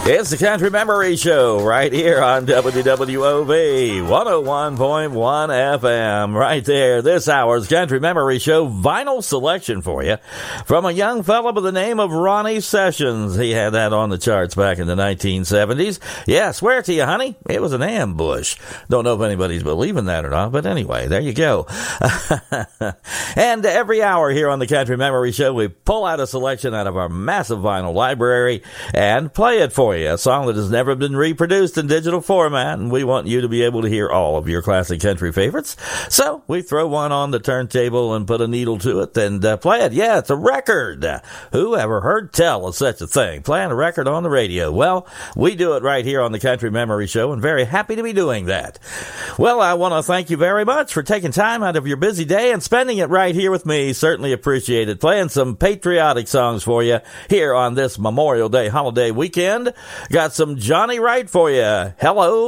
It's the Country Memory Show right here on WWOV 101.1 FM. Right there, this hour's Country Memory Show vinyl selection for you from a young fella by the name of Ronnie Sessions. He had that on the charts back in the 1970s. Yeah, I swear to you, honey, it was an ambush. Don't know if anybody's believing that or not, but anyway, there you go. And every hour here on the Country Memory Show, we pull out a selection out of our massive vinyl library and play it for you. A song that has never been reproduced in digital format, and we want you to be able to hear all of your classic country favorites. So we throw one on the turntable and put a needle to it and play it. Yeah, it's a record. Who ever heard tell of such a thing? Playing a record on the radio. Well, we do it right here on the Country Memory Show, and very happy to be doing that. Well, I want to thank you very much for taking time out of your busy day and spending it right here with me. Certainly appreciate it. Playing some patriotic songs for you here on this Memorial Day holiday weekend. Got some Johnny Wright for you. Hello.